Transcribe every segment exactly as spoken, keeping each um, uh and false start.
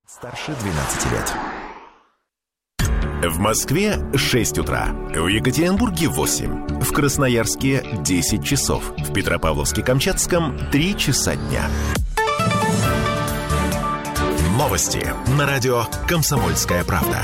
Старше двенадцати лет. В Москве шесть утра, в Екатеринбурге восемь, в Красноярске десять часов, в Петропавловске-Камчатском три часа дня. Новости на радио «Комсомольская правда».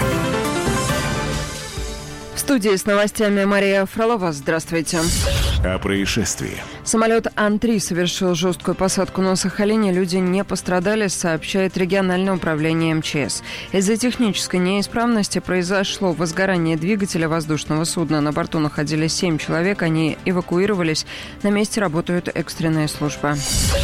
В студии с новостями Мария Фролова. Здравствуйте. О происшествии. Самолет Ан три совершил жесткую посадку на Сахалине. Люди не пострадали, сообщает региональное управление эм че эс. Из-за технической неисправности произошло возгорание двигателя воздушного судна. На борту находились семь человек. Они эвакуировались. На месте работают экстренные службы.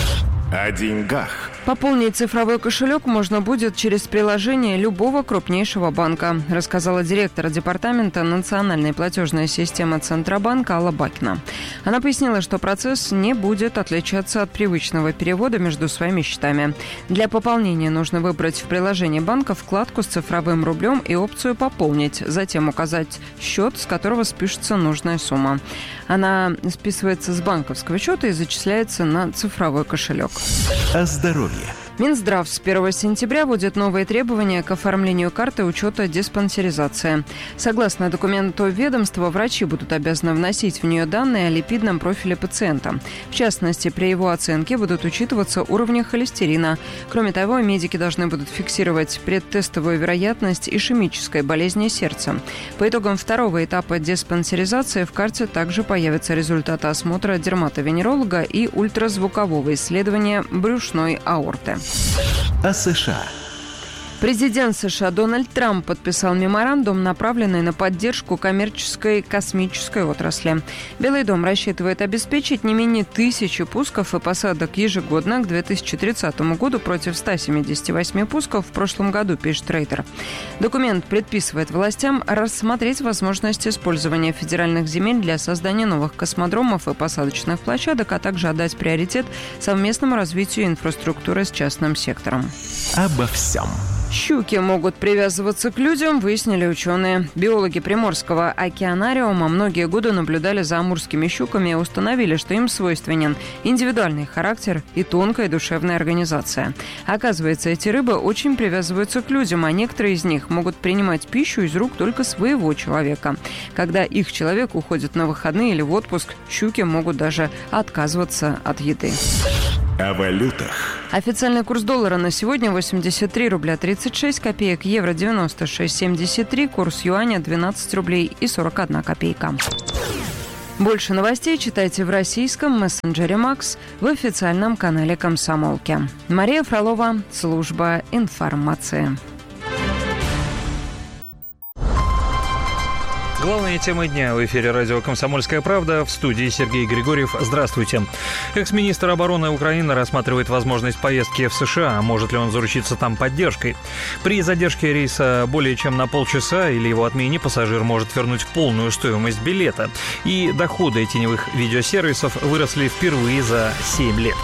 О деньгах. Пополнить цифровой кошелек можно будет через приложение любого крупнейшего банка, рассказала директор департамента национальной платежной системы Центробанка Алла Бакина. Она пояснила, что процесс не будет отличаться от привычного перевода между своими счетами. Для пополнения нужно выбрать в приложении банка вкладку с цифровым рублем и опцию «Пополнить», затем указать счет, с которого спишется нужная сумма. Она списывается с банковского счета и зачисляется на цифровой кошелек. О здоровье. Минздрав с первого сентября вводит новые требования к оформлению карты учета диспансеризации. Согласно документу ведомства, врачи будут обязаны вносить в нее данные о липидном профиле пациента. В частности, при его оценке будут учитываться уровни холестерина. Кроме того, медики должны будут фиксировать предтестовую вероятность ишемической болезни сердца. По итогам второго этапа диспансеризации в карте также появятся результаты осмотра дерматовенеролога и ультразвукового исследования брюшной аорты. О США. Президент США Дональд Трамп подписал меморандум, направленный на поддержку коммерческой космической отрасли. Белый дом рассчитывает обеспечить не менее тысячи пусков и посадок ежегодно к две тысячи тридцатому году против ста семидесяти восьми пусков в прошлом году, пишет Рейтер. Документ предписывает властям рассмотреть возможность использования федеральных земель для создания новых космодромов и посадочных площадок, а также отдать приоритет совместному развитию инфраструктуры с частным сектором. Обо всем. Щуки могут привязываться к людям, выяснили ученые. Биологи Приморского океанариума многие годы наблюдали за амурскими щуками и установили, что им свойственен индивидуальный характер и тонкая душевная организация. Оказывается, эти рыбы очень привязываются к людям, а некоторые из них могут принимать пищу из рук только своего человека. Когда их человек уходит на выходные или в отпуск, щуки могут даже отказываться от еды. О валютах. Официальный курс доллара на сегодня восемьдесят три рубля тридцать шесть копеек, евро девяносто шесть семьдесят три, курс юаня двенадцать рублей и сорок одна копейка. Больше новостей читайте в российском мессенджере Макс, в официальном канале Комсомолки. Мария Фролова, служба информации. Главные темы дня в эфире радио «Комсомольская правда», в студии Сергей Григорьев. Здравствуйте. Экс-министр обороны Украины рассматривает возможность поездки в США. Может ли он заручиться там поддержкой? При задержке рейса более чем на полчаса или его отмене пассажир может вернуть полную стоимость билета. И доходы теневых видеосервисов выросли впервые за семь лет.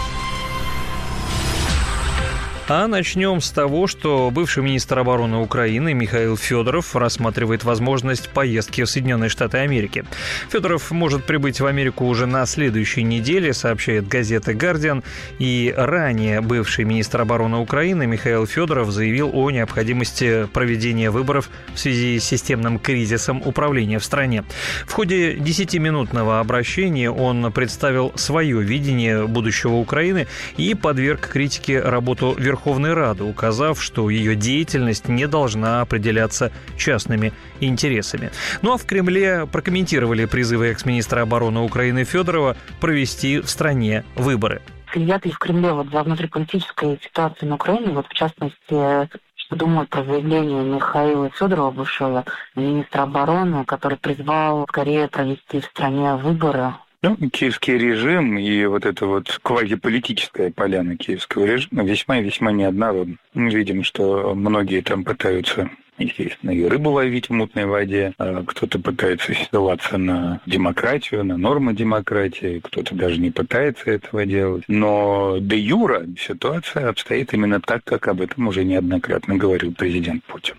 А начнем с того, что бывший министр обороны Украины Михаил Федоров рассматривает возможность поездки в Соединенные Штаты Америки. Федоров может прибыть в Америку уже на следующей неделе, сообщает газета «Гардиан». И ранее бывший министр обороны Украины Михаил Федоров заявил о необходимости проведения выборов в связи с системным кризисом управления в стране. В ходе десятиминутного обращения он представил свое видение будущего Украины и подверг критике работу Верховного Верховной Рады, указав, что ее деятельность не должна определяться частными интересами. Ну а в Кремле прокомментировали призывы экс-министра обороны Украины Федорова провести в стране выборы. Следят ли в Кремле вот за внутриполитической ситуацией на Украине, вот в частности, что думают про заявление Михаила Федорова, бывшего министра обороны, который призвал скорее провести в стране выборы? Ну, киевский режим и вот эта вот квазиполитическая поляна киевского режима весьма и весьма неоднородна. Мы видим, что многие там пытаются, естественно, и рыбу ловить в мутной воде, а кто-то пытается ссылаться на демократию, на нормы демократии, кто-то даже не пытается этого делать. Но де юре ситуация обстоит именно так, как об этом уже неоднократно говорил президент Путин. В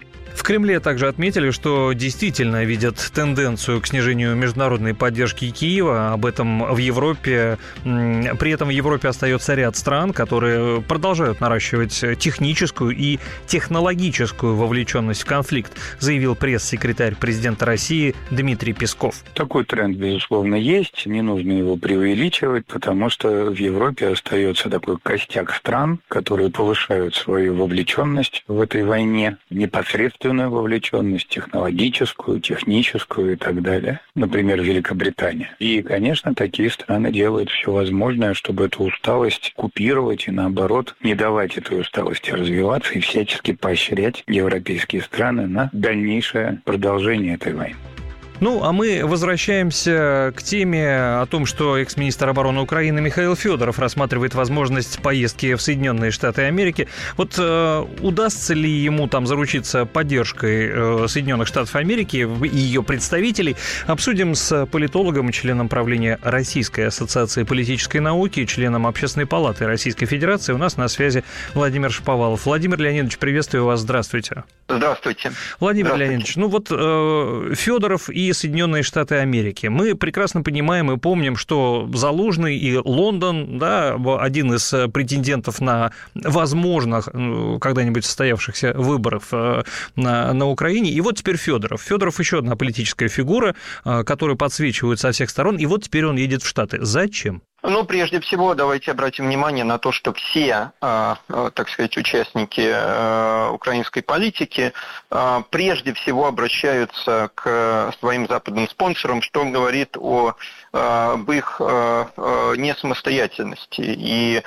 Кремле также отметили, что действительно видят тенденцию к снижению международной поддержки Киева. Об этом в Европе. При этом в Европе остается ряд стран, которые продолжают наращивать техническую и технологическую вовлеченность в конфликт, заявил пресс-секретарь президента России Дмитрий Песков. Такой тренд, безусловно, есть. Не нужно его преувеличивать, потому что в Европе остается такой костяк стран, которые повышают свою вовлеченность в этой войне, непосредственную вовлеченность, технологическую, техническую и так далее. Например, Великобритания. И, конечно, такие страны делают все возможное, чтобы эту усталость купировать и, наоборот, не давать этой усталости развиваться и всячески поощрять европейские страны на дальнейшее продолжение этой войны. Ну, а мы возвращаемся к теме о том, что экс-министр обороны Украины Михаил Федоров рассматривает возможность поездки в Соединенные Штаты Америки. Вот э, удастся ли ему там заручиться поддержкой э, Соединенных Штатов Америки и ее представителей, обсудим с политологом и членом правления Российской ассоциации политической науки, членом Общественной палаты Российской Федерации. У нас на связи Владимир Шаповалов. Владимир Леонидович, приветствую вас. Здравствуйте. Здравствуйте. Владимир Здравствуйте. Леонидович, ну вот э, Федоров и Соединенные Штаты Америки. Мы прекрасно понимаем и помним, что Залужный и Лондон, да, один из претендентов на возможных когда-нибудь состоявшихся выборов на, на Украине. И вот теперь Федоров. Федоров еще одна политическая фигура, которая подсвечивает со всех сторон. И вот теперь он едет в Штаты. Зачем? Ну, прежде всего, давайте обратим внимание на то, что все, э, э, так сказать, участники э, украинской политики э, прежде всего обращаются к своим западным спонсорам, что говорит о, э, об их э, э, несамостоятельности. И, э,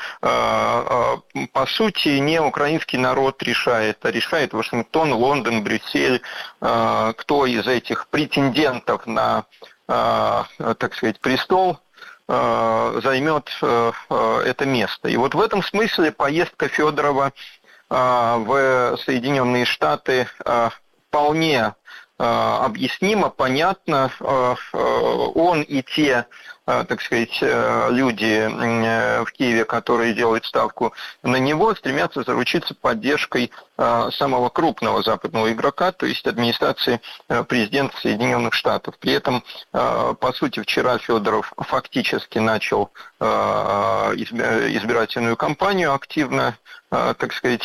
э, по сути, не украинский народ решает, а решает Вашингтон, Лондон, Брюссель, э, кто из этих претендентов на, э, так сказать, престол займет это место. И вот в этом смысле поездка Федорова в Соединенные Штаты вполне объяснимо, понятно. Он и те, так сказать, люди в Киеве, которые делают ставку на него, стремятся заручиться поддержкой самого крупного западного игрока, то есть администрации президента Соединенных Штатов. При этом, по сути, вчера Федоров фактически начал избирательную кампанию активно, так сказать,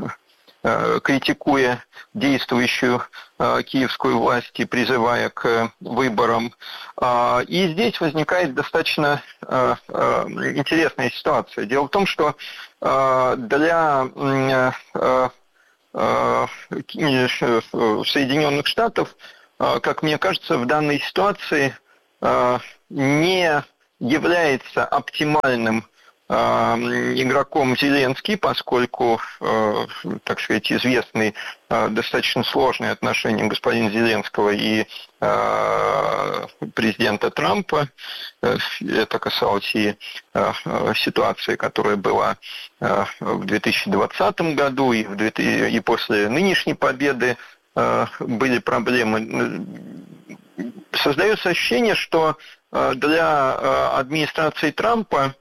критикуя действующую э, киевскую власть и призывая к выборам. Э, и здесь возникает достаточно э, э, интересная ситуация. Дело в том, что э, для э, э, Соединенных Штатов, э, как мне кажется, в данной ситуации э, не является оптимальным игроком Зеленский, поскольку, так сказать, известны достаточно сложные отношения господина Зеленского и президента Трампа. Это касалось и ситуации, которая была в две тысячи двадцатом году, и, в, и после нынешней победы были проблемы. Создается ощущение, что для администрации Трампа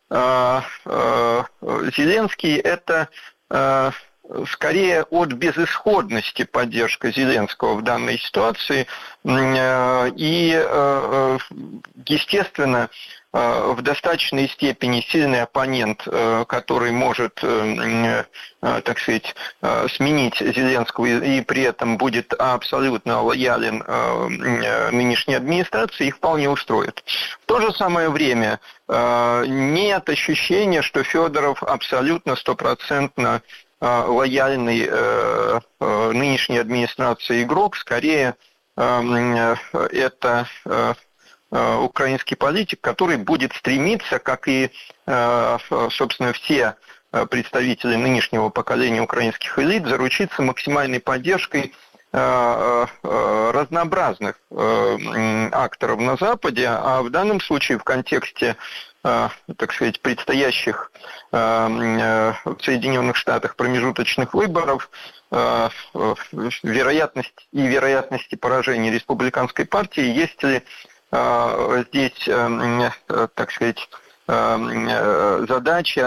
Зеленский – это скорее от безысходности поддержка Зеленского в данной ситуации. И, естественно, в достаточной степени сильный оппонент, который может, так сказать, сменить Зеленского и при этом будет абсолютно лоялен нынешней администрации, их вполне устроит. В то же самое время нет ощущения, что Федоров абсолютно стопроцентно лояльный нынешней администрации игрок, скорее это украинский политик, который будет стремиться, как и, собственно, все представители нынешнего поколения украинских элит, заручиться максимальной поддержкой разнообразных акторов на Западе, а в данном случае в контексте, так сказать, предстоящих в Соединенных Штатах промежуточных выборов, вероятность и вероятности поражения республиканской партии, есть ли здесь, так сказать, задача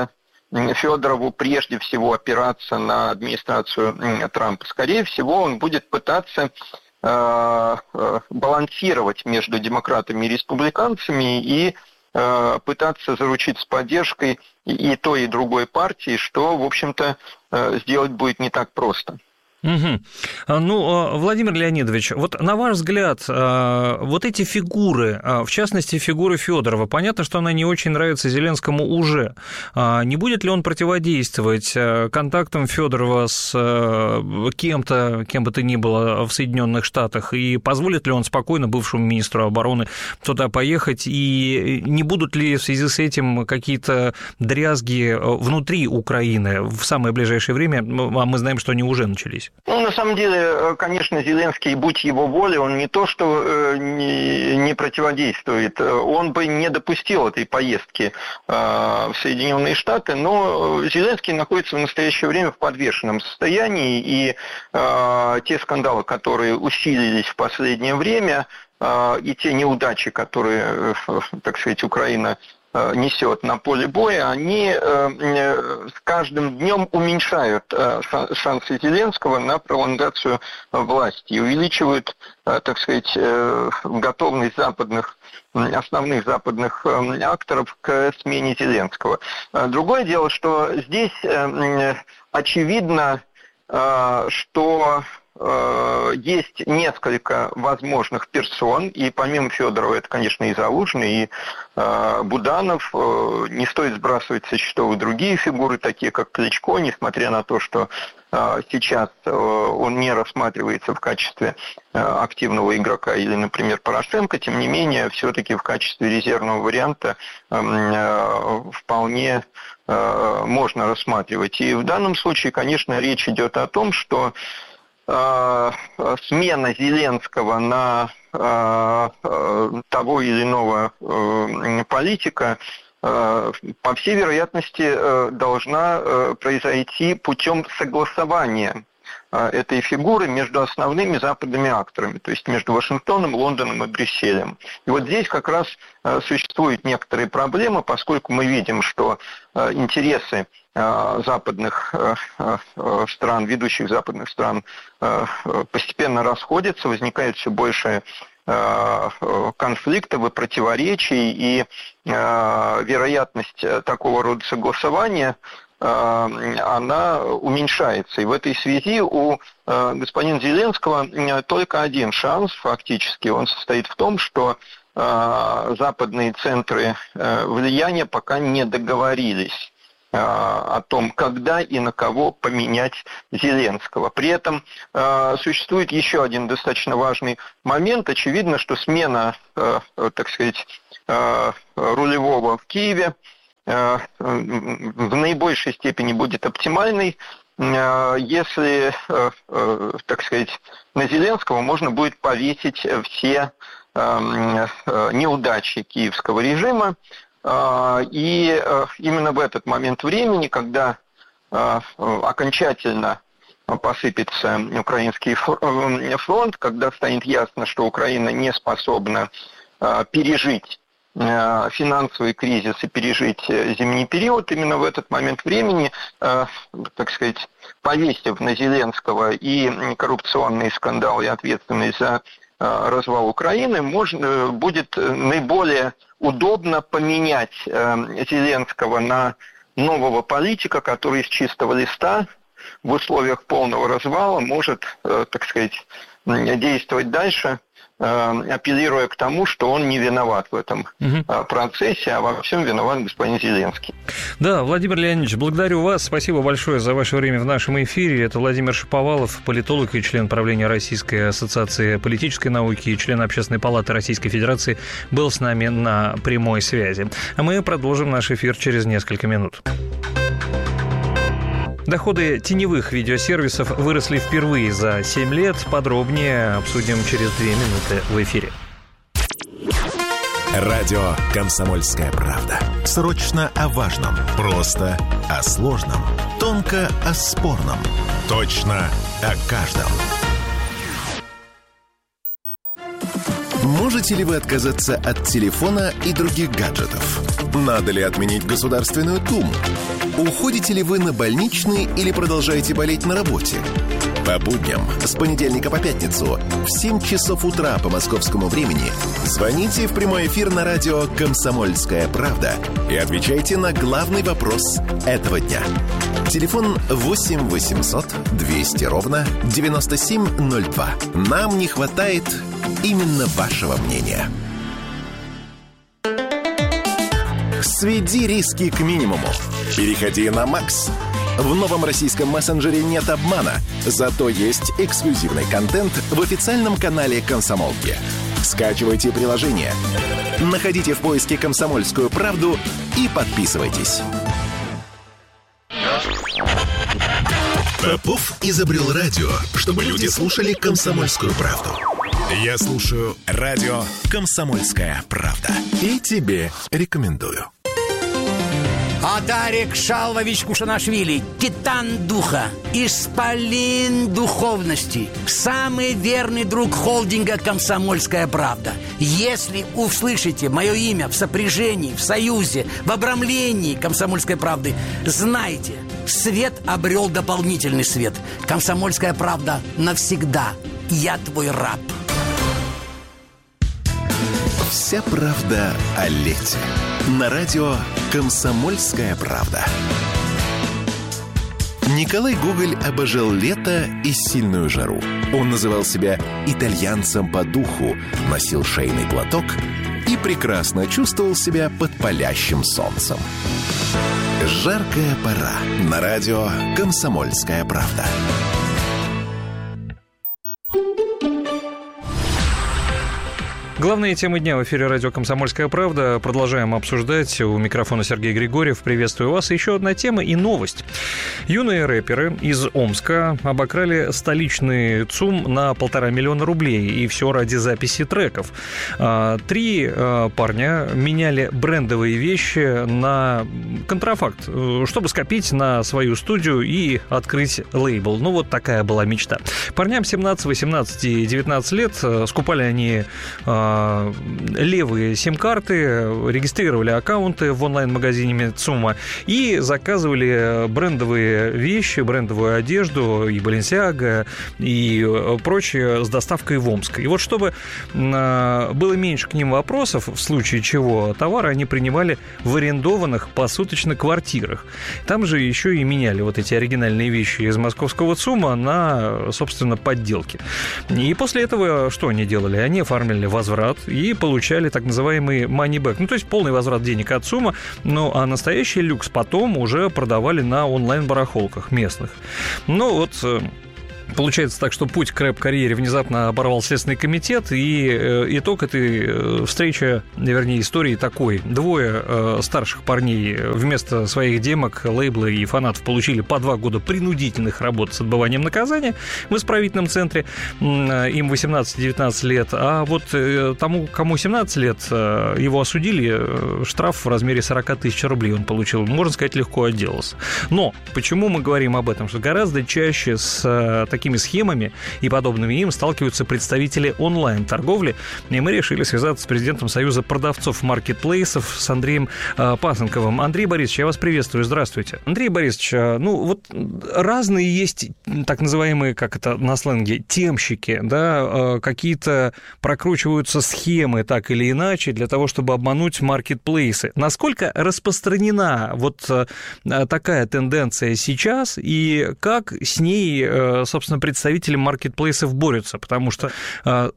Федорову прежде всего опираться на администрацию Трампа. Скорее всего, он будет пытаться э, э, балансировать между демократами и республиканцами и э, пытаться заручиться поддержкой и, и той, и другой партии, что, в общем-то, э, сделать будет не так просто. Угу. Ну, Владимир Леонидович, вот на ваш взгляд, вот эти фигуры, в частности, фигура Федорова, понятно, что она не очень нравится Зеленскому уже. Не будет ли он противодействовать контактам Федорова с кем-то, кем бы то ни было в Соединенных Штатах, и позволит ли он спокойно бывшему министру обороны туда поехать, и не будут ли в связи с этим какие-то дрязги внутри Украины в самое ближайшее время, а мы знаем, что они уже начались? Ну, на самом деле, конечно, Зеленский, будь его волей, он не то, что э, не, не противодействует, он бы не допустил этой поездки э, в Соединенные Штаты, но Зеленский находится в настоящее время в подвешенном состоянии, и э, те скандалы, которые усилились в последнее время, э, и те неудачи, которые, э, так сказать, Украина несет на поле боя, они э, с каждым днем уменьшают э, шансы Зеленского на пролонгацию власти и увеличивают, э, так сказать, э, готовность западных, основных западных э, акторов к смене Зеленского. Другое дело, что здесь э, очевидно, э, что есть несколько возможных персон, и помимо Федорова это, конечно, и Залужный, и э, Буданов. Э, не стоит сбрасывать со счетов и другие фигуры, такие как Кличко, несмотря на то, что э, сейчас э, он не рассматривается в качестве э, активного игрока или, например, Порошенко, тем не менее, все-таки в качестве резервного варианта э, э, вполне э, можно рассматривать. И в данном случае, конечно, речь идет о том, что смена Зеленского на э, того или иного э, политика, э, по всей вероятности, э, должна э, произойти путем согласования э, этой фигуры между основными западными акторами, то есть между Вашингтоном, Лондоном и Брюсселем. И вот здесь как раз э, существуют некоторые проблемы, поскольку мы видим, что э, интересы западных стран, ведущих западных стран постепенно расходятся, возникает все больше конфликтов и противоречий, и вероятность такого рода согласования она уменьшается. И в этой связи у господина Зеленского только один шанс фактически, он состоит в том, что западные центры влияния пока не договорились о том, когда и на кого поменять Зеленского. При этом э, существует еще один достаточно важный момент. Очевидно, что смена, э, так сказать, э, рулевого в Киеве э, в наибольшей степени будет оптимальной, э, если, э, э, так сказать, на Зеленского можно будет повесить все э, э, неудачи киевского режима. И именно в этот момент времени, когда окончательно посыпется украинский фронт, когда станет ясно, что Украина не способна пережить финансовый кризис и пережить зимний период, именно в этот момент времени, так сказать, повесив на Зеленского и коррупционные скандалы, и ответственность за развал Украины, можно, будет наиболее удобно поменять э, Зеленского на нового политика, который с чистого листа в условиях полного развала может, э, так сказать, действовать дальше, э, апеллируя к тому, что он не виноват в этом угу. процессе, а во всем виноват господин Зеленский. Да, Владимир Леонидович, благодарю вас. Спасибо большое за ваше время в нашем эфире. Это Владимир Шаповалов, политолог и член правления Российской ассоциации политической науки и член Общественной палаты Российской Федерации, был с нами на прямой связи. А мы продолжим наш эфир через несколько минут. Доходы теневых видеосервисов выросли впервые за семь лет. Подробнее обсудим через две минуты в эфире. Радио «Комсомольская правда». Срочно о важном. Просто о сложном. Тонко о спорном. Точно о каждом. Можете ли вы отказаться от телефона и других гаджетов? Надо ли отменить Государственную Думу? Уходите ли вы на больничный или продолжаете болеть на работе? По будням с понедельника по пятницу в семь часов утра по московскому времени звоните в прямой эфир на радио «Комсомольская правда» и отвечайте на главный вопрос этого дня. Телефон восемь восемьсот двести ровно девяносто семь ноль два. Нам не хватает именно вашего мнения. Сведи риски к минимуму. Переходи на Макс. В новом российском мессенджере нет обмана, зато есть эксклюзивный контент в официальном канале «Комсомолки». Скачивайте приложение, находите в поиске «Комсомольскую правду» и подписывайтесь. Попов изобрел радио, чтобы люди слушали «Комсомольскую правду». Я слушаю радио «Комсомольская правда». И тебе рекомендую. Адарик Шалвович Кушанашвили, титан духа, исполин духовности, самый верный друг холдинга «Комсомольская правда». Если услышите мое имя в сопряжении, в союзе, в обрамлении «Комсомольской правды», знайте, свет обрел дополнительный свет. «Комсомольская правда» навсегда. Я твой раб. Вся правда о лете. На радио «Комсомольская правда». Николай Гоголь обожал лето и сильную жару. Он называл себя итальянцем по духу, носил шейный платок и прекрасно чувствовал себя под палящим солнцем. Жаркая пора. На радио «Комсомольская правда». Главные темы дня в эфире радио «Комсомольская правда». Продолжаем обсуждать. У микрофона Сергей Григорьев. Приветствую вас. Еще одна тема и новость. Юные рэперы из Омска обокрали столичный ЦУМ на полтора миллиона рублей. И все ради записи треков. Три парня меняли брендовые вещи на контрафакт, чтобы скопить на свою студию и открыть лейбл. Ну, вот такая была мечта. Парням семнадцать, восемнадцать и девятнадцать лет. Скупали они левые сим-карты, регистрировали аккаунты в онлайн-магазине ЦУМа и заказывали брендовые вещи, брендовую одежду и Balenciaga и прочее с доставкой в Омск. И вот чтобы было меньше к ним вопросов, в случае чего товары они принимали в арендованных посуточно квартирах. Там же еще и меняли вот эти оригинальные вещи из московского ЦУМа на, собственно, подделки. И после этого что они делали? Они оформили возврат и получали так называемый money back. Ну, то есть полный возврат денег от ЦУМа, ну, а настоящий люкс потом уже продавали на онлайн-барахолках местных. Ну, вот... Получается так, что путь к рэп-карьере внезапно оборвал Следственный комитет, и э, итог этой э, встречи, вернее, истории такой. Двое э, старших парней вместо своих демок, лейбла и фанатов получили по два года принудительных работ с отбыванием наказания в исправительном центре. Э, им восемнадцать-девятнадцать лет. А вот э, тому, кому семнадцать лет, э, его осудили. Э, штраф в размере сорок тысяч рублей он получил. Можно сказать, легко отделался. Но почему мы говорим об этом? Что гораздо чаще с э, такими схемами и подобными им сталкиваются представители онлайн-торговли, и мы решили связаться с президентом Союза продавцов маркетплейсов с Андреем э, Пасынковым. Андрей Борисович, я вас приветствую, здравствуйте. Андрей Борисович, э, ну вот разные есть так называемые, как это на сленге, темщики, да, э, какие-то прокручиваются схемы так или иначе для того, чтобы обмануть маркетплейсы. Насколько распространена вот э, такая тенденция сейчас, и как с ней, э, собственно, представители маркетплейсов борются, потому что э,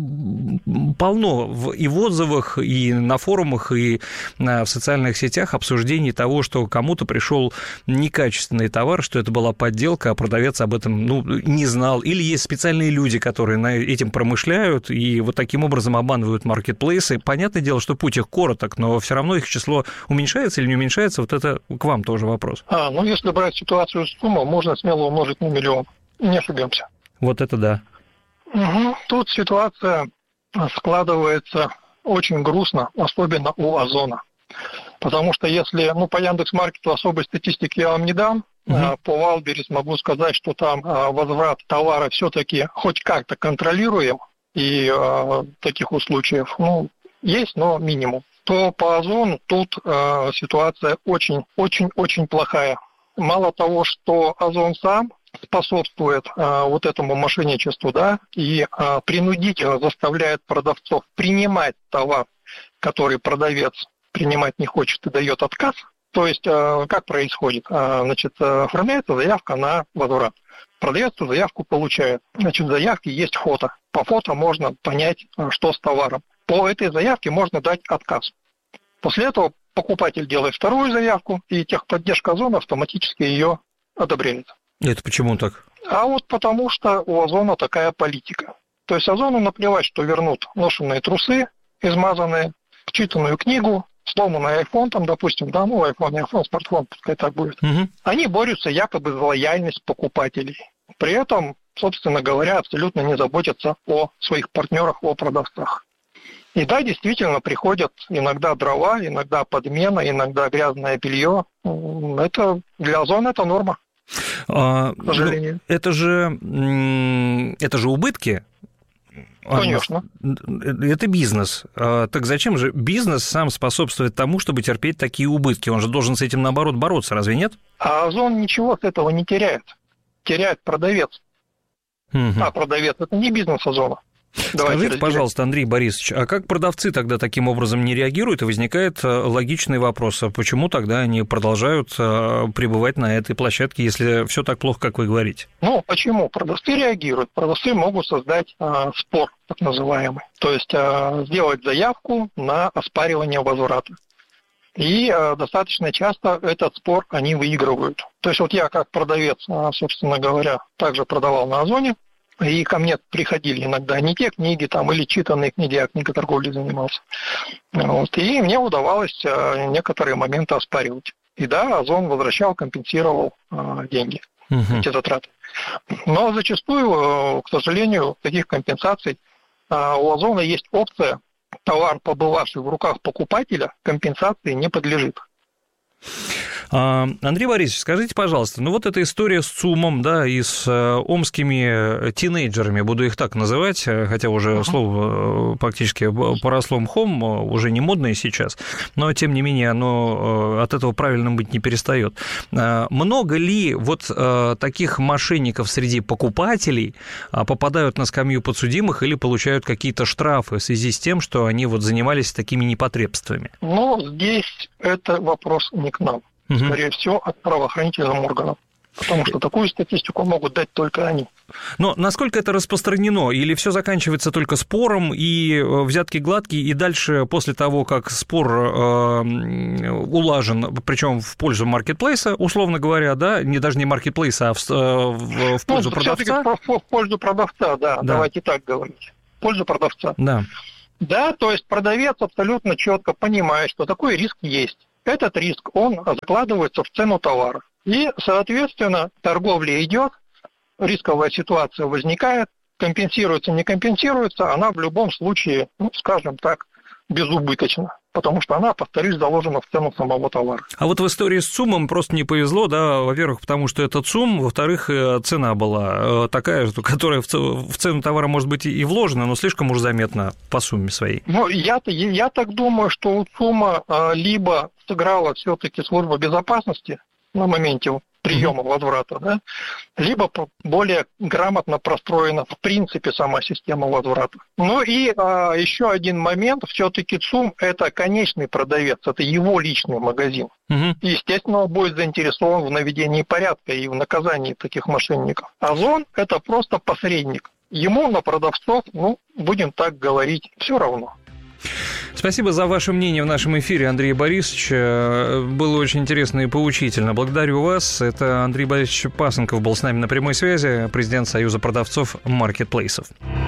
полно в, и в отзывах, и на форумах, и э, в социальных сетях обсуждений того, что кому-то пришел некачественный товар, что это была подделка, а продавец об этом ну, не знал. Или есть специальные люди, которые на этим промышляют и вот таким образом обманывают маркетплейсы. Понятное дело, что путь их короток, но все равно их число уменьшается или не уменьшается. Вот это к вам тоже вопрос. А, ну, если брать ситуацию с ЦУМом, можно смело умножить на миллион. Не ошибемся. Вот это да. Угу. Тут ситуация складывается очень грустно, особенно у Озона. Потому что если, ну, по Яндекс.Маркету особой статистики я вам не дам, угу. а, по Валберес могу сказать, что там а, возврат товара все-таки хоть как-то контролируем, и а, таких вот случаев, ну, есть, но минимум. то по Озону тут э, ситуация очень-очень-очень плохая. Мало того, что Озон сам способствует э, вот этому мошенничеству, да, и э, принудительно заставляет продавцов принимать товар, который продавец принимать не хочет и дает отказ. То есть, э, как происходит? Э, значит, оформляется заявка на возврат. Продавец эту заявку получает. Значит, в заявке есть фото. По фото можно понять, что с товаром. По этой заявке можно дать отказ. После этого покупатель делает вторую заявку, и техподдержка Озона автоматически ее одобряет. Это почему так? А вот потому что у Озона такая политика. То есть Озону наплевать, что вернут ношенные трусы, измазанные, читанную книгу, сломанный айфон, там, допустим, да, ну, айфон, не айфон, смартфон, пускай так будет. Угу. Они борются якобы за лояльность покупателей. При этом, собственно говоря, абсолютно не заботятся о своих партнерах, о продавцах. И да, действительно, приходят иногда дрова, иногда подмена, иногда грязное белье. Это для Озона это норма, а, к сожалению. Ну, это же, это же убытки. Конечно. Это бизнес. Так зачем же бизнес сам способствует тому, чтобы терпеть такие убытки? Он же должен с этим, наоборот, бороться, разве нет? А Озон ничего с этого не теряет. Теряет продавец. Угу. А продавец – это не бизнес Озона. Скажите, пожалуйста, Андрей Борисович, а как продавцы тогда таким образом не реагируют? И возникает логичный вопрос, а почему тогда они продолжают пребывать на этой площадке, если все так плохо, как вы говорите? Ну, почему? Продавцы реагируют. Продавцы могут создать а, спор, так называемый. То есть а, сделать заявку на оспаривание возврата. И а, достаточно часто этот спор они выигрывают. То есть вот я как продавец, а, собственно говоря, также продавал на Озоне. И ко мне приходили иногда не те книги, там, или читанные книги, я книготорговлей занимался. Вот, и мне удавалось а, некоторые моменты оспаривать. И да, Озон возвращал, компенсировал а, деньги, uh-huh. эти затраты. Но зачастую, к сожалению, таких компенсаций а, у Озона есть опция, товар, побывавший в руках покупателя, компенсации не подлежит. Андрей Борисович, скажите, пожалуйста, ну вот эта история с ЦУМом, да, и с омскими тинейджерами, буду их так называть, хотя уже uh-huh. слово практически поросло мхом, уже не модное сейчас, но, тем не менее, оно от этого правильным быть не перестает. Много ли вот таких мошенников среди покупателей попадают на скамью подсудимых или получают какие-то штрафы в связи с тем, что они вот занимались такими непотребствами? Ну, здесь это вопрос не к нам. Скорее всего, от правоохранительным органам. Потому что такую статистику могут дать только они. Но насколько это распространено? Или все заканчивается только спором, и взятки гладкие, и дальше, после того, как спор э, улажен, причем в пользу маркетплейса, условно говоря, да, не даже не маркетплейса, а в, в, в пользу ну, продавца? В пользу продавца, да, да, давайте так говорить. В пользу продавца. Да. Да, то есть продавец абсолютно четко понимает, что такой риск есть. Этот риск, он закладывается в цену товара. И, соответственно, торговля идет, рисковая ситуация возникает, компенсируется, не компенсируется, она в любом случае, ну, скажем так, безубыточна, потому что она, повторюсь, заложена в цену самого товара. А вот в истории с ЦУМом просто не повезло, да, во-первых, потому что это ЦУМ, во-вторых, цена была такая, которая в цену товара может быть и вложена, но слишком уж заметна по сумме своей. Ну, я, я так думаю, что у ЦУМа либо сыграла все-таки служба безопасности на моменте приема mm-hmm. возврата, да, либо более грамотно простроена в принципе сама система возврата. Ну и а, еще один момент, все-таки ЦУМ – это конечный продавец, это его личный магазин. Mm-hmm. И, естественно, он будет заинтересован в наведении порядка и в наказании таких мошенников. Озон – это просто посредник. Ему на продавцов, ну, будем так говорить, все равно. Спасибо за ваше мнение в нашем эфире, Андрей Борисович. Было очень интересно и поучительно. Благодарю вас. Это Андрей Борисович Пасынков был с нами на прямой связи, президент Союза продавцов маркетплейсов.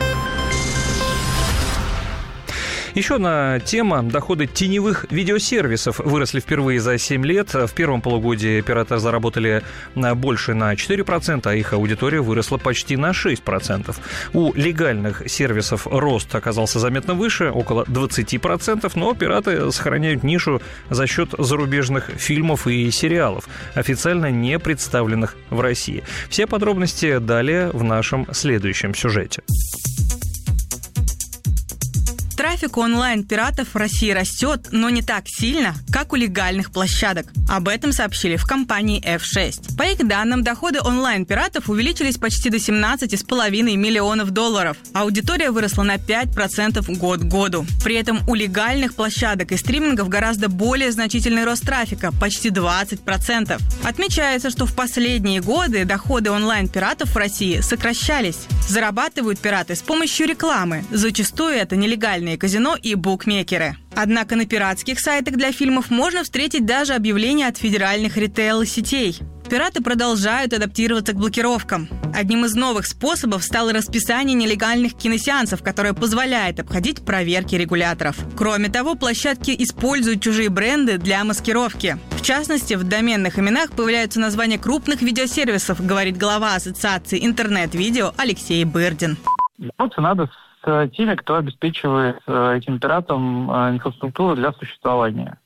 Еще одна тема. Доходы теневых видеосервисов выросли впервые за семь лет. В первом полугодии операторы заработали больше на четыре процента, а их аудитория выросла почти на шесть процентов. У легальных сервисов рост оказался заметно выше, около двадцать процентов, но пираты сохраняют нишу за счет зарубежных фильмов и сериалов, официально не представленных в России. Все подробности далее в нашем следующем сюжете. Трафик у онлайн-пиратов в России растет, но не так сильно, как у легальных площадок. Об этом сообщили в компании эф шесть. По их данным, доходы онлайн-пиратов увеличились почти до семнадцати с половиной миллионов долларов. Аудитория выросла на пять процентов год к году. При этом у легальных площадок и стримингов гораздо более значительный рост трафика – почти двадцать процентов. Отмечается, что в последние годы доходы онлайн-пиратов в России сокращались. Зарабатывают пираты с помощью рекламы. Зачастую это нелегальные казино и букмекеры. Однако на пиратских сайтах для фильмов можно встретить даже объявления от федеральных ритейл-сетей. Пираты продолжают адаптироваться к блокировкам. Одним из новых способов стало расписание нелегальных киносеансов, которое позволяет обходить проверки регуляторов. Кроме того, площадки используют чужие бренды для маскировки. В частности, в доменных именах появляются названия крупных видеосервисов, говорит глава Ассоциации интернет-видео Алексей Бырдин. Бороться надо с теми, кто обеспечивает этим пиратам инфраструктуру для существования.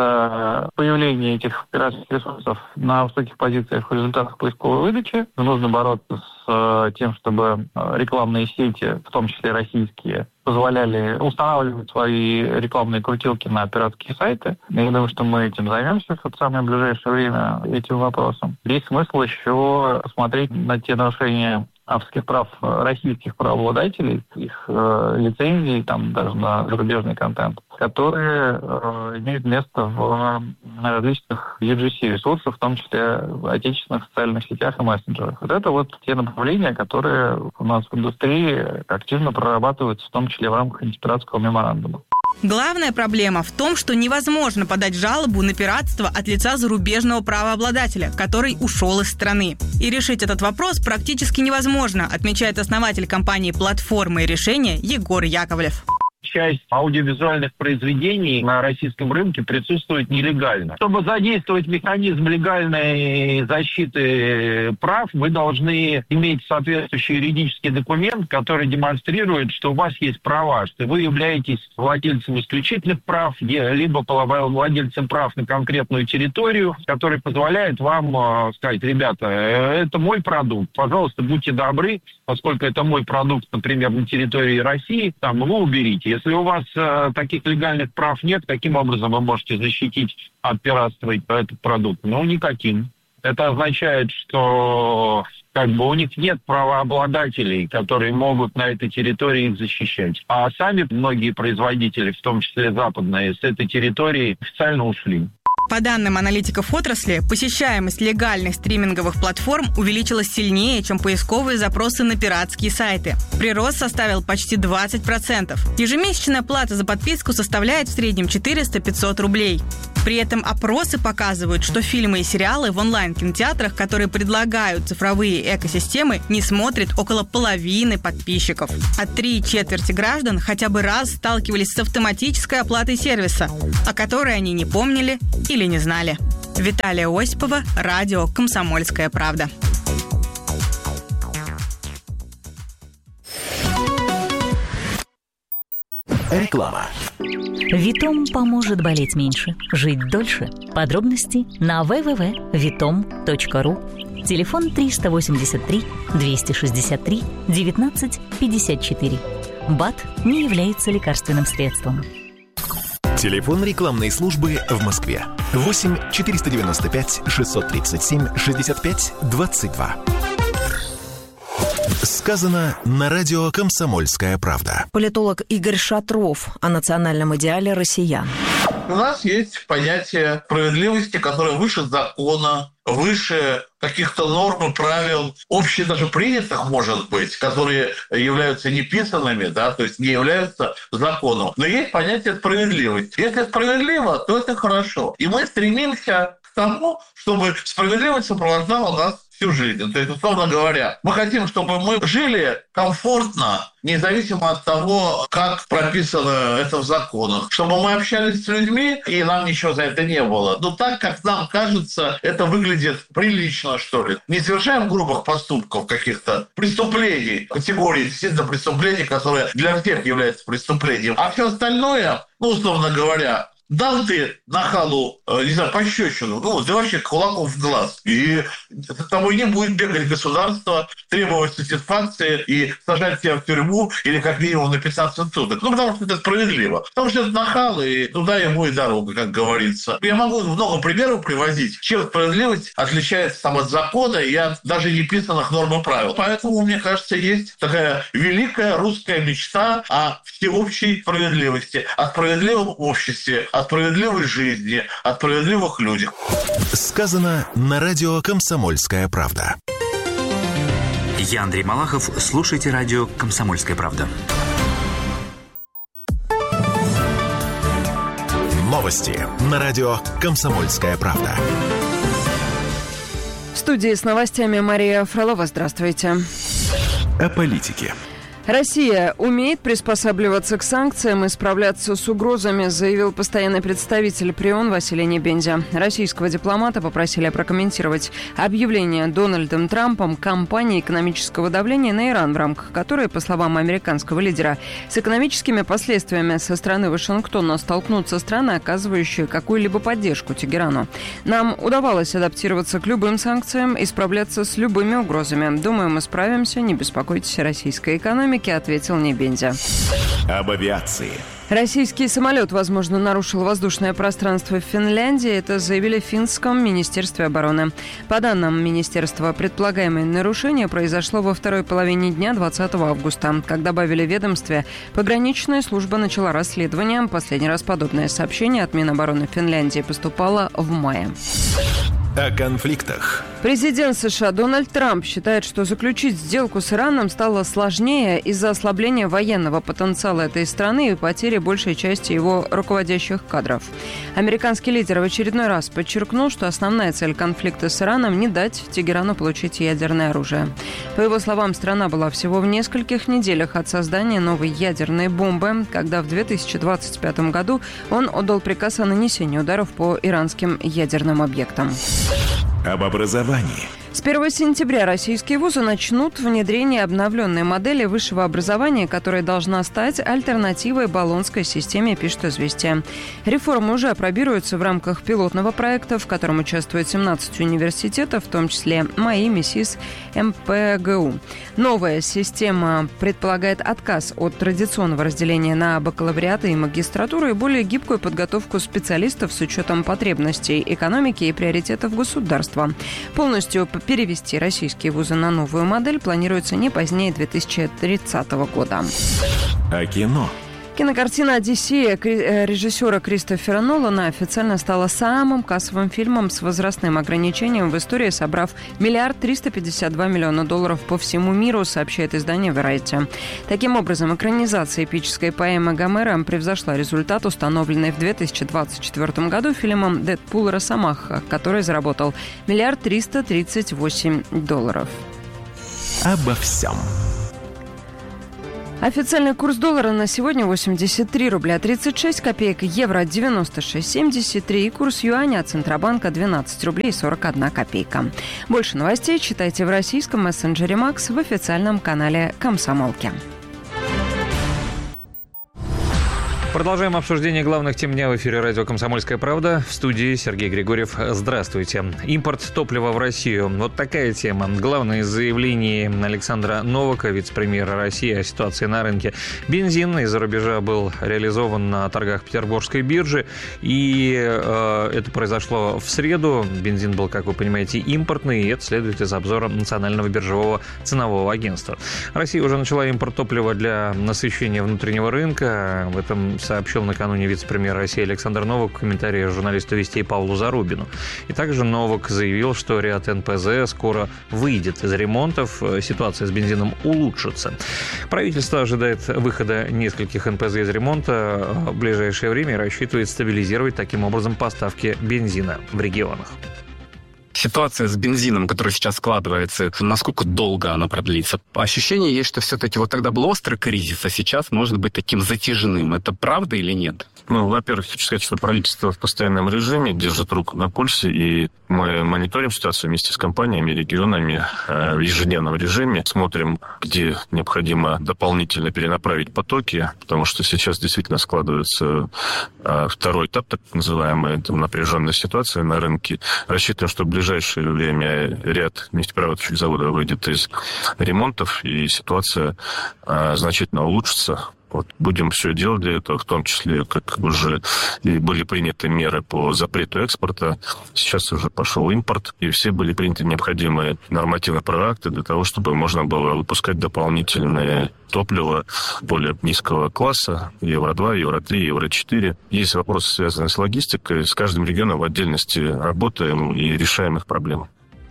Это появление этих пиратских ресурсов на высоких позициях в результатах поисковой выдачи. Нужно бороться с тем, чтобы рекламные сети, в том числе российские, позволяли устанавливать свои рекламные крутилки на пиратские сайты. Я думаю, что мы этим займемся в самое ближайшее время этим вопросом. Есть смысл еще смотреть на те нарушения авторских прав российских правообладателей, их э, лицензий, там даже на зарубежный контент, которые э, имеют место в различных ю джи си-ресурсах, в том числе в отечественных социальных сетях и мессенджерах. Вот это вот те направления, которые у нас в индустрии активно прорабатываются, в том числе в рамках антипиратского меморандума. Главная проблема в том, что невозможно подать жалобу на пиратство от лица зарубежного правообладателя, который ушел из страны. И решить этот вопрос практически невозможно, отмечает основатель компании «Платформы и решения» Егор Яковлев. Часть аудиовизуальных произведений на российском рынке присутствует нелегально. Чтобы задействовать механизм легальной защиты прав, вы должны иметь соответствующий юридический документ, который демонстрирует, что у вас есть права, что вы являетесь владельцем исключительных прав, либо владельцем прав на конкретную территорию, который позволяет вам сказать: ребята, это мой продукт, пожалуйста, будьте добры, поскольку это мой продукт, например, на территории России, там его уберите. Если у вас э, таких легальных прав нет, каким образом вы можете защитить от пиратства этот продукт? Ну, никаким. Это означает, что как бы у них нет правообладателей, которые могут на этой территории их защищать. А сами многие производители, в том числе западные, с этой территории официально ушли. По данным аналитиков отрасли, посещаемость легальных стриминговых платформ увеличилась сильнее, чем поисковые запросы на пиратские сайты. Прирост составил почти двадцать процентов. Ежемесячная плата за подписку составляет в среднем четыреста-пятьсот рублей. При этом опросы показывают, что фильмы и сериалы в онлайн-кинотеатрах, которые предлагают цифровые экосистемы, не смотрят около половины подписчиков. А три четверти граждан хотя бы раз сталкивались с автоматической оплатой сервиса, о которой они не помнили или не знали. Виталия Осипова, радио «Комсомольская правда». Реклама. Витом поможет болеть меньше, жить дольше. Подробности на дабл ю дабл ю дабл ю точка витом точка ру. Телефон триста восемьдесят три двести шестьдесят три девятнадцать пятьдесят четыре. БАД не является лекарственным средством. Телефон рекламной службы в Москве. восемь четыреста девяносто пять шестьсот тридцать семь шестьдесят пять двадцать два. Сказано на радио «Комсомольская правда». Политолог Игорь Шатров о национальном идеале россиян. У нас есть понятие справедливости, которое выше закона, выше каких-то норм и правил, общее даже принятых, может быть, которые являются неписанными, да, то есть не являются законом. Но есть понятие справедливости. Если справедливо, то это хорошо. И мы стремимся к тому, чтобы справедливость сопровождала нас всю жизнь. То есть, условно говоря, мы хотим, чтобы мы жили комфортно, независимо от того, как прописано это в законах. Чтобы мы общались с людьми, и нам ничего за это не было. Но так, как нам кажется, это выглядит прилично, что ли. Не совершаем грубых поступков, каких-то преступлений, категории действительно преступлений, которые для всех являются преступлением. А все остальное, ну, условно говоря, дал ты нахалу, не знаю, пощечину, ну, да вообще кулаком в глаз. И с тобой не будет бегать государство, требовать сатисфакции и сажать тебя в тюрьму или как минимум на пятнадцать суток. Ну, потому что это справедливо. Потому что это нахал, и туда ему и дорога, как говорится. Я могу много примеров приводить, чем справедливость отличается там от закона и от даже неписанных норм и правил. Поэтому, мне кажется, есть такая великая русская мечта о всеобщей справедливости, о справедливом обществе, о справедливой жизни, о справедливых людях. Сказано на радио «Комсомольская правда». Я Андрей Малахов. Слушайте радио «Комсомольская правда». Новости на радио «Комсомольская правда». В студии с новостями Мария Фролова. Здравствуйте. О политике. Россия умеет приспосабливаться к санкциям и справляться с угрозами, заявил постоянный представитель при ООН Василий Небензя. Российского дипломата попросили прокомментировать объявление Дональдом Трампом кампании экономического давления на Иран, в рамках которой, по словам американского лидера, с экономическими последствиями со стороны Вашингтона столкнутся страны, оказывающие какую-либо поддержку Тегерану. Нам удавалось адаптироваться к любым санкциям и справляться с любыми угрозами. Думаю, мы справимся, не беспокойтесь о российской экономике, ответил Небензя. Об авиации. Российский самолет, возможно, нарушил воздушное пространство в Финляндии. Это заявили в финском министерстве обороны. По данным министерства, предполагаемое нарушение произошло во второй половине дня двадцатого августа. Как добавили в ведомстве, пограничная служба начала расследование. Последний раз подобное сообщение от Минобороны Финляндии поступало в мае. О конфликтах. Президент США Дональд Трамп считает, что заключить сделку с Ираном стало сложнее из-за ослабления военного потенциала этой страны и потери большей части его руководящих кадров. Американский лидер в очередной раз подчеркнул, что основная цель конфликта с Ираном – не дать Тегерану получить ядерное оружие. По его словам, страна была всего в нескольких неделях от создания новой ядерной бомбы, когда в две тысячи двадцать пятом году он отдал приказ о нанесении ударов по иранским ядерным объектам. Об образовании. С первого сентября российские вузы начнут внедрение обновленной модели высшего образования, которая должна стать альтернативой болонской системе, пишет «Известия». Реформа уже апробируется в рамках пилотного проекта, в котором участвуют семнадцать университетов, в том числе МАИ, МИСИС, МПГУ. Новая система предполагает отказ от традиционного разделения на бакалавриат и магистратуру и более гибкую подготовку специалистов с учетом потребностей экономики и приоритетов государства. Полностью перевести российские вузы на новую модель планируется не позднее две тысячи тридцатого года. О кино. Кинокартина «Одиссея» режиссера Кристофера Нолана официально стала самым кассовым фильмом с возрастным ограничением в истории, собрав миллиард триста пятьдесят два миллиона долларов по всему миру, сообщает издание Variety. Таким образом, экранизация эпической поэмы Гомера превзошла результат, установленный в две тысячи двадцать четвёртом году фильмом «Дэдпул и Росомаха», который заработал миллиард триста тридцать восемь долларов. Обо всем. Официальный курс доллара на сегодня восемьдесят три рубля тридцать шесть копеек, евро девяносто шесть семьдесят три и курс юаня от Центробанка двенадцать рублей сорок одна копейка. Больше новостей читайте в российском мессенджере Макс в официальном канале «Комсомолки». Продолжаем обсуждение главных тем дня в эфире радио «Комсомольская правда». В студии Сергей Григорьев. Здравствуйте. Импорт топлива в Россию. Вот такая тема. Главное из заявлений Александра Новака, вице-премьера России, о ситуации на рынке. Бензин из-за рубежа был реализован на торгах Петербургской биржи. И э, это произошло в среду. Бензин был, как вы понимаете, импортный. И это следует из обзора Национального биржевого ценового агентства. Россия уже начала импорт топлива для насыщения внутреннего рынка. В этом сообщил накануне вице-премьер России Александр Новак в комментарии журналисту «Вестей» Павлу Зарубину. И также Новак заявил, что ряд эн пэ зэ скоро выйдет из ремонтов, ситуация с бензином улучшится. Правительство ожидает выхода нескольких эн пэ зэ из ремонта в ближайшее время и рассчитывает стабилизировать таким образом поставки бензина в регионах. ситуация с бензином, которая сейчас складывается, насколько долго она продлится? Ощущение есть, что все-таки вот тогда был острый кризис, а сейчас может быть таким затяжным. Это правда или нет? Ну, во-первых, хочу сказать, что правительство в постоянном режиме держит руку на пульсе, и мы мониторим ситуацию вместе с компаниями, регионами э, в ежедневном режиме. Смотрим, где необходимо дополнительно перенаправить потоки, потому что сейчас действительно складывается э, второй этап, так называемая напряженная ситуация на рынке. Рассчитываем, что в ближайшее время ряд нефтеперерабатывающих заводов выйдет из ремонтов, и ситуация э, значительно улучшится. Вот будем все делать для этого, в том числе, как уже и были приняты меры по запрету экспорта. Сейчас уже пошел импорт, и все были приняты необходимые нормативно-правовые акты для того, чтобы можно было выпускать дополнительное топливо более низкого класса, евро два, евро три, евро четыре. Есть вопросы, связанные с логистикой. С каждым регионом в отдельности работаем и решаем их проблемы.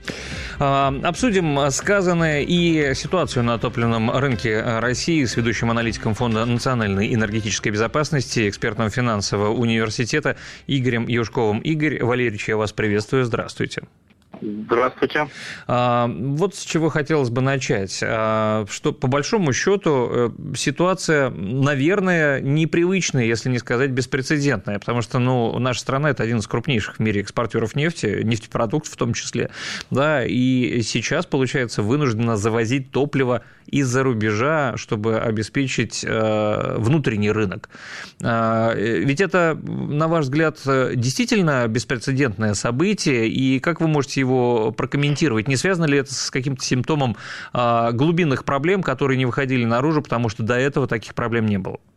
Обсудим сказанное и ситуацию на топливном рынке России с ведущим аналитиком Фонда национальной энергетической безопасности, экспертом финансового университета Игорем Юшковым. Игорь Валерьевич, я вас приветствую. Здравствуйте. Здравствуйте. А, вот с чего хотелось бы начать. А, что, по большому счету, ситуация, наверное, непривычная, если не сказать беспрецедентная, потому что, ну, наша страна – это один из крупнейших в мире экспортеров нефти, нефтепродуктов в том числе, да, и сейчас, получается, вынуждена завозить топливо из-за рубежа, чтобы обеспечить э, внутренний рынок. Э, ведь это, на ваш взгляд, действительно беспрецедентное событие, и как вы можете его прокомментировать? Не связано ли это с каким-то симптомом э, глубинных проблем, которые не выходили наружу, потому что до этого таких проблем не было?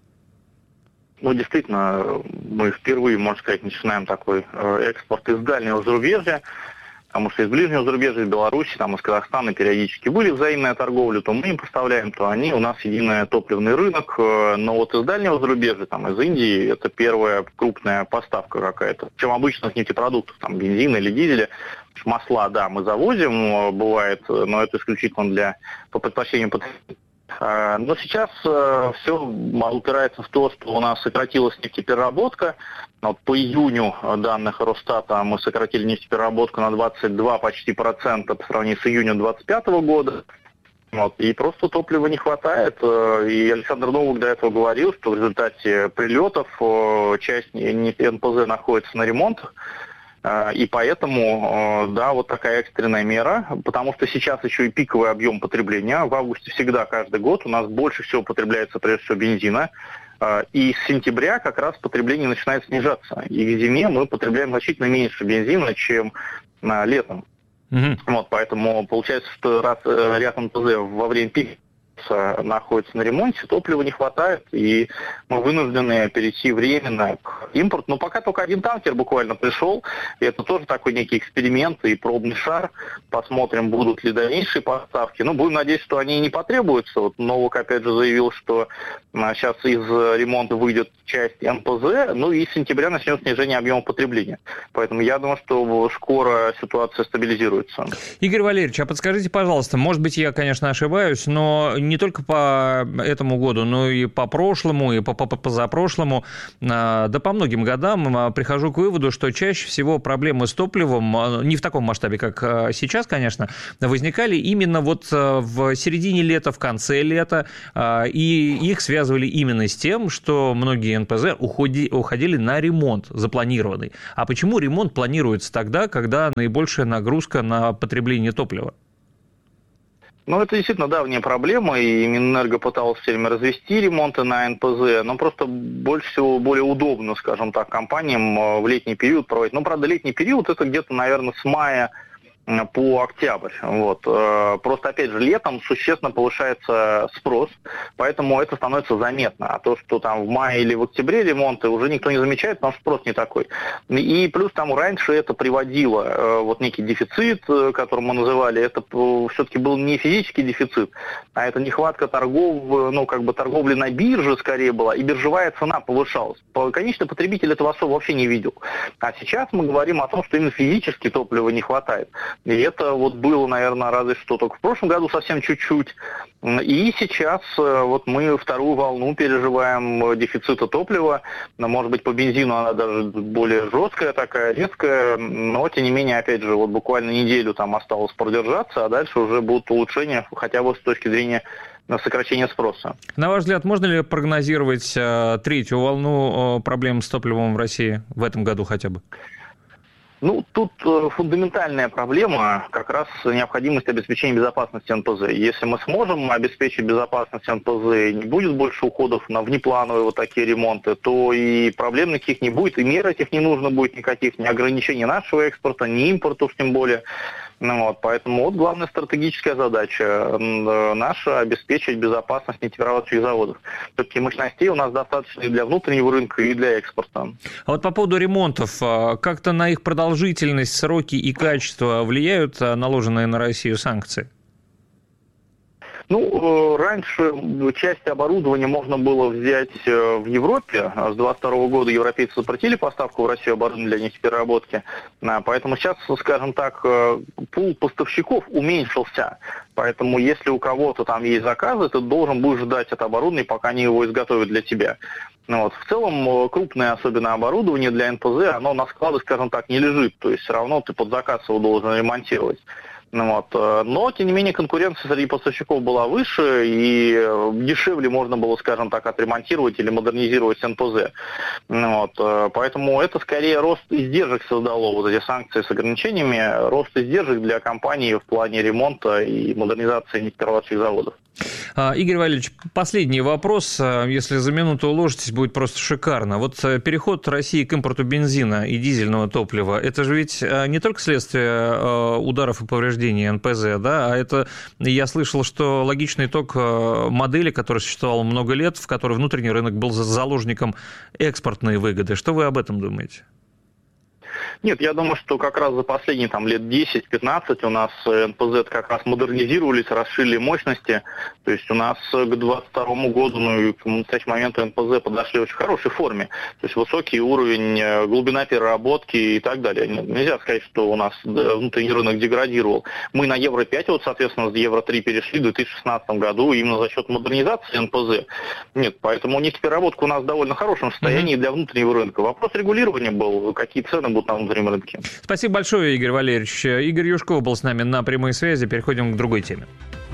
Ну, действительно, мы впервые, можно сказать, начинаем такой экспорт из дальнего зарубежья, потому что из ближнего зарубежья, из Беларуси, там, из Казахстана периодически были взаимная торговля, то мы им поставляем, то они, у нас единый топливный рынок, но вот из дальнего зарубежья, там, из Индии, это первая крупная поставка какая-то, чем обычных нефтепродуктов, там, бензина или дизеля. Масла, да, мы завозим, бывает, но это исключительно для, по предпочтению потребителей. Но сейчас э, все упирается в то, что у нас сократилась нефтепереработка. Вот по июню данных Росстата мы сократили нефтепереработку на двадцать два почти процента по сравнению с июнем двадцать пятого года. Вот, и просто топлива не хватает. И Александр Новак до этого говорил, что в результате прилетов часть эн пэ зэ находится на ремонтах. И поэтому, да, вот такая экстренная мера, потому что сейчас еще и пиковый объем потребления. В августе всегда, каждый год у нас больше всего потребляется, прежде всего, бензина. И с сентября как раз потребление начинает снижаться. И к зиме мы потребляем значительно меньше бензина, чем летом. Mm-hmm. Вот, поэтому получается, что раз ряд эн пэ зэ во время пика находится на ремонте, топлива не хватает, и мы вынуждены перейти временно к импорту. Но пока только один танкер буквально пришел, и это тоже такой некий эксперимент и пробный шар. Посмотрим, будут ли дальнейшие поставки. Ну, будем надеяться, что они не потребуются. Вот Новак опять же заявил, что сейчас из ремонта выйдет часть эн пэ зэ, ну и с сентября начнет снижение объема потребления. Поэтому я думаю, что скоро ситуация стабилизируется. Игорь Валерьевич, а подскажите, пожалуйста, может быть, я, конечно, ошибаюсь, но не только по этому году, но и по прошлому, и по позапрошлому, да по многим годам прихожу к выводу, что чаще всего проблемы с топливом, не в таком масштабе, как сейчас, конечно, возникали именно вот в середине лета, в конце лета, и их связывали именно с тем, что многие эн пэ зэ уходили на ремонт запланированный. А почему ремонт планируется тогда, когда наибольшая нагрузка на потребление топлива? Ну, это действительно давняя проблема, и Минэнерго пытался все время развести ремонты на эн пэ зэ, но просто больше всего более удобно, скажем так, компаниям в летний период проводить. Ну, правда, летний период это где-то, наверное, с мая по октябрь. Вот. Просто, опять же, летом существенно повышается спрос, поэтому это становится заметно. А то, что там в мае или в октябре ремонты, уже никто не замечает, потому что спрос не такой. И плюс там раньше это приводило вот некий дефицит, который мы называли, это все-таки был не физический дефицит, а это нехватка торгов, ну, как бы торговли на бирже скорее была, и биржевая цена повышалась. Конечный потребитель этого особо вообще не видел. А сейчас мы говорим о том, что именно физически топлива не хватает. И это вот было, наверное, разве что только в прошлом году совсем чуть-чуть. И сейчас вот мы вторую волну переживаем дефицита топлива. Может быть, по бензину она даже более жесткая такая, резкая, но тем не менее, опять же, вот буквально неделю там осталось продержаться, а дальше уже будут улучшения, хотя бы с точки зрения сокращения спроса. На ваш взгляд, можно ли прогнозировать э, третью волну э, проблем с топливом в России в этом году хотя бы? Ну, тут э, фундаментальная проблема как раз необходимость обеспечения безопасности эн пэ зэ. Если мы сможем обеспечить безопасность эн пэ зэ, не будет больше уходов на внеплановые вот такие ремонты, то и проблем никаких не будет, и мер этих не нужно будет никаких, ни ограничений нашего экспорта, ни импорта уж тем более. Ну, вот, поэтому вот главная стратегическая задача наша — обеспечить безопасность нефтеперерабатывающих заводов. Все-таки мощностей у нас достаточно и для внутреннего рынка, и для экспорта. А вот по поводу ремонтов, как-то на их продолжительность, сроки и качество влияют наложенные на Россию санкции? Ну, раньше часть оборудования можно было взять в Европе. С двадцать второго года европейцы запретили поставку в Россию оборудования для нефтепереработки. Поэтому сейчас, скажем так, пул поставщиков уменьшился. Поэтому если у кого-то там есть заказы, ты должен будешь ждать это оборудование, пока они его изготовят для тебя. Ну, вот. В целом, крупное особенно оборудование для эн пэ зэ, оно на складах, скажем так, не лежит. То есть все равно ты под заказ его должен ремонтировать. Ну, вот. Но, тем не менее, конкуренция среди поставщиков была выше, и дешевле можно было, скажем так, отремонтировать или модернизировать эн пэ зэ. Ну, вот. Поэтому это скорее рост издержек создало, вот эти санкции с ограничениями, рост издержек для компании в плане ремонта и модернизации нефтеперерабатывающих заводов. Игорь Валерьевич, последний вопрос. Если за минуту уложитесь, будет просто шикарно. Вот переход России к импорту бензина и дизельного топлива, это же ведь не только следствие ударов и повреждений эн пэ зэ, да, а это, я слышал, что логичный итог модели, которая существовала много лет, в которой внутренний рынок был заложником экспортной выгоды. Что вы об этом думаете? Нет, я думаю, что как раз за последние там, лет десять-пятнадцать у нас эн пэ зэ как раз модернизировались, расширили мощности. То есть у нас к двадцать второму году, ну и к настоящему моменту эн пэ зэ подошли в очень хорошей форме. То есть высокий уровень, глубина переработки и так далее. Нельзя сказать, что у нас внутренний рынок деградировал. Мы на евро пять, вот, соответственно, с евро три перешли в две тысячи шестнадцатом году именно за счет модернизации эн пэ зэ. Нет, поэтому нефтепереработка у нас в довольно хорошем состоянии mm-hmm. для внутреннего рынка. Вопрос регулирования был, какие цены будут на внутреннем рынке. Спасибо большое, Игорь Валерьевич. Игорь Юшков был с нами на прямой связи. Переходим к другой теме.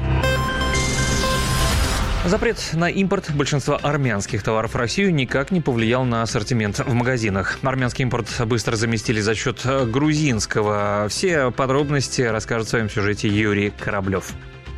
Запрет на импорт большинства армянских товаров в Россию никак не повлиял на ассортимент в магазинах. Армянский импорт быстро заместили за счет грузинского. Все подробности расскажет в своем сюжете Юрий Кораблев.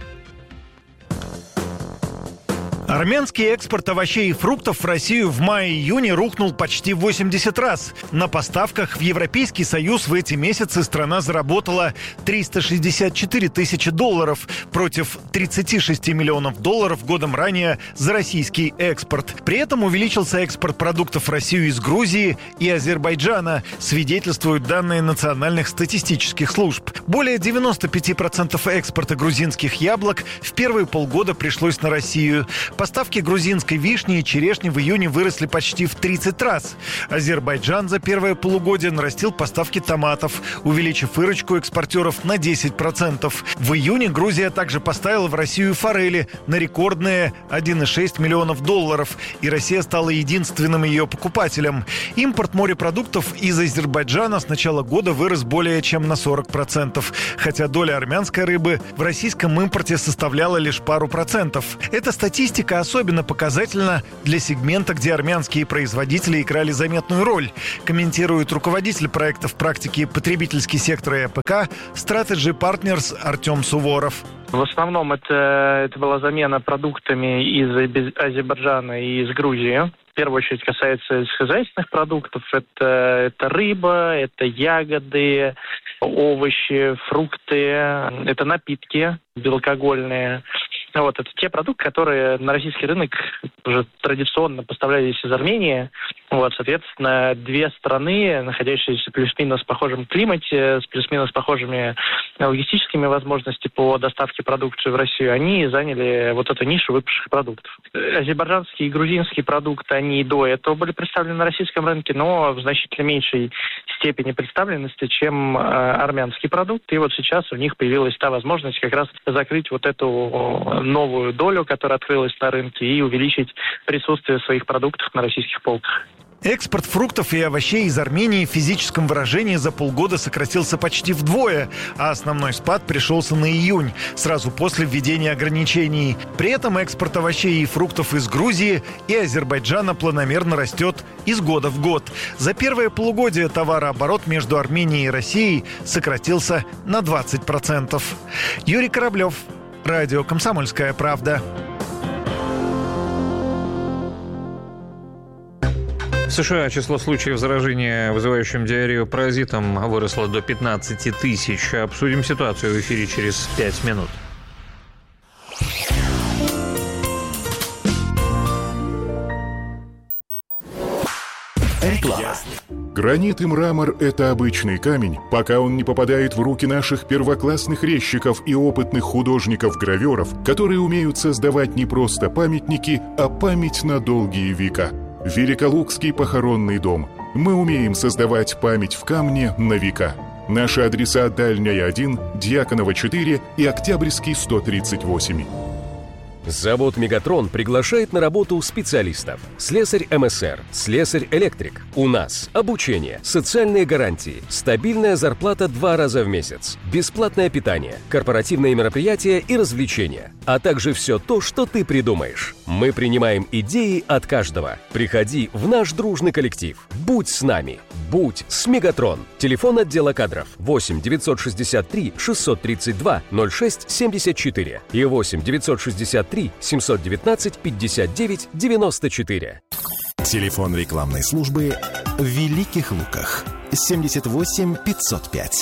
Армянский экспорт овощей и фруктов в Россию в мае-июне рухнул почти в восемьдесят раз. На поставках в Европейский Союз в эти месяцы страна заработала триста шестьдесят четыре тысячи долларов против тридцати шести миллионов долларов годом ранее за российский экспорт. При этом увеличился экспорт продуктов в Россию из Грузии и Азербайджана, свидетельствуют данные национальных статистических служб. Более девяноста пяти процентов экспорта грузинских яблок в первые полгода пришлось на Россию. Поставки грузинской вишни и черешни в июне выросли почти в тридцать раз. Азербайджан за первое полугодие нарастил поставки томатов, увеличив выручку экспортеров на десять процентов. В июне Грузия также поставила в Россию форели на рекордные один и шесть миллионов долларов, и Россия стала единственным ее покупателем. Импорт морепродуктов из Азербайджана с начала года вырос более чем на сорок процентов, хотя доля армянской рыбы в российском импорте составляла лишь пару процентов. Эта статистика особенно показательна для сегмента, где армянские производители играли заметную роль, комментирует руководитель проекта в практике потребительский сектор и а пэ ка Strategy Partners Артем Суворов. В основном это, это была замена продуктами из Азербайджана и из Грузии. В первую очередь касается сельскохозяйственных продуктов. Это, это рыба, это ягоды, овощи, фрукты, это напитки безалкогольные. Вот, это те продукты, которые на российский рынок уже традиционно поставлялись из Армении. Вот, соответственно, две страны, находящиеся плюс-минус в похожем климате, с плюс-минус похожими логистическими возможностями по доставке продукции в Россию, они заняли вот эту нишу выпавших продуктов. Азербайджанские и грузинские продукты, они и до этого были представлены на российском рынке, но в значительно меньшей степени представленности, чем э, армянский продукт. И вот сейчас у них появилась та возможность как раз закрыть вот эту новую долю, которая открылась на рынке, и увеличить присутствие своих продуктов на российских полках. Экспорт фруктов и овощей из Армении в физическом выражении за полгода сократился почти вдвое, а основной спад пришелся на июнь, сразу после введения ограничений. При этом экспорт овощей и фруктов из Грузии и Азербайджана планомерно растет из года в год. За первое полугодие товарооборот между Арменией и Россией сократился на двадцать процентов. Юрий Кораблев, радио «Комсомольская правда». В США число случаев заражения, вызывающим диарею паразитом, выросло до пятнадцати тысяч. Обсудим ситуацию в эфире через пять минут. Гранит и мрамор – это обычный камень, пока он не попадает в руки наших первоклассных резчиков и опытных художников-гравёров, которые умеют создавать не просто памятники, а память на долгие века. Великолукский похоронный дом. Мы умеем создавать память в камне на века. Наши адреса: Дальняя один, Дьяконова четыре и Октябрьский сто тридцать восемь. Завод «Мегатрон» приглашает на работу специалистов. Слесарь эм эс эр, слесарь-электрик. У нас обучение, социальные гарантии, стабильная зарплата два раза в месяц, бесплатное питание, корпоративные мероприятия и развлечения, а также все то, что ты придумаешь. Мы принимаем идеи от каждого. Приходи в наш дружный коллектив. Будь с нами. Будь с «Мегатрон». Телефон отдела кадров восемь девятьсот шестьдесят три шестьсот тридцать два ноль шесть семьдесят четыре и восемь девятьсот шестьдесят три семьсот девятнадцать пятьдесят девять девяносто четыре. Телефон рекламной службы в Великих Луках семьдесят восемь пятьсот пять.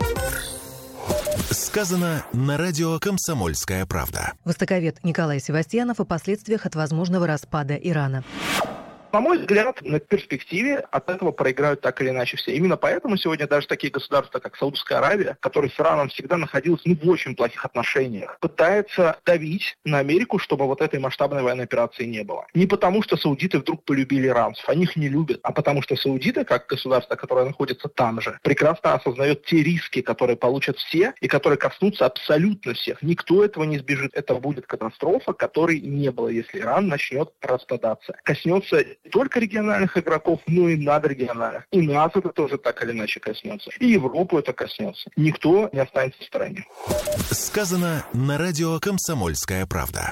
Сказано на радио «Комсомольская правда». Востоковед Николай Севастьянов о последствиях от возможного распада Ирана. На мой взгляд, на перспективе от этого проиграют так или иначе все. Именно поэтому сегодня даже такие государства, как Саудовская Аравия, которые с Ираном всегда находились ну, в очень плохих отношениях, пытаются давить на Америку, чтобы вот этой масштабной военной операции не было. Не потому, что саудиты вдруг полюбили иранцев, они их не любят, а потому что саудиты, как государство, которое находится там же, прекрасно осознает те риски, которые получат все и которые коснутся абсолютно всех. Никто этого не избежит. Это будет катастрофа, которой не было, если Иран начнет распадаться. Коснется не только региональных игроков, но и надрегиональных. И нас это тоже так или иначе коснется. И Европу это коснется. Никто не останется в стороне. Сказано на радио «Комсомольская правда».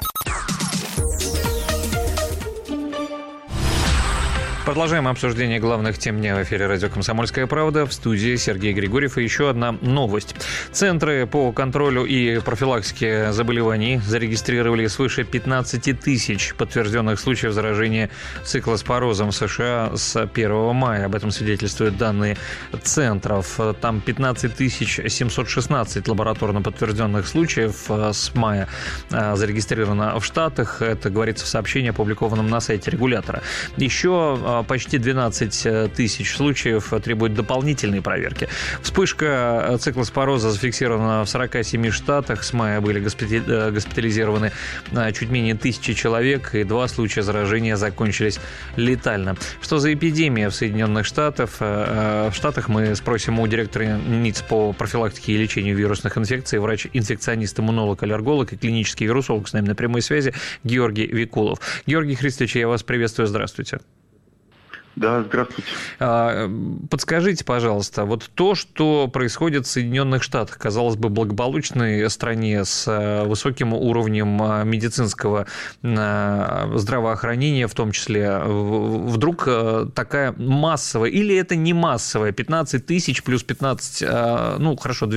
Продолжаем обсуждение главных тем дня в эфире радио «Комсомольская правда». В студии Сергей Григорьев. И еще одна новость. Центры по контролю и профилактике заболеваний зарегистрировали свыше пятнадцати тысяч подтвержденных случаев заражения циклоспорозом в США с первого мая. Об этом свидетельствуют данные центров. Там пятнадцать тысяч семьсот шестнадцать лабораторно подтвержденных случаев с мая зарегистрировано в Штатах. Это говорится в сообщении, опубликованном на сайте регулятора. Еще почти двенадцать тысяч случаев требуют дополнительной проверки. Вспышка циклоспороза зафиксирована в сорока семи штатах. С мая были госпитализированы чуть менее тысячи человек, и два случая заражения закончились летально. Что за эпидемия в Соединенных Штатах? В Штатах мы спросим у директора НИЦ по профилактике и лечению вирусных инфекций, врач-инфекционист, иммунолог, аллерголог и клинический вирусолог с нами на прямой связи Георгий Викулов. Георгий Христович, я вас приветствую. Здравствуйте. Да, здравствуйте. Подскажите, пожалуйста, вот то, что происходит в Соединенных Штатах, казалось бы, благополучной стране с высоким уровнем медицинского здравоохранения, в том числе, вдруг такая массовая, или это не массовая, пятнадцать тысяч плюс пятнадцать, ну, хорошо,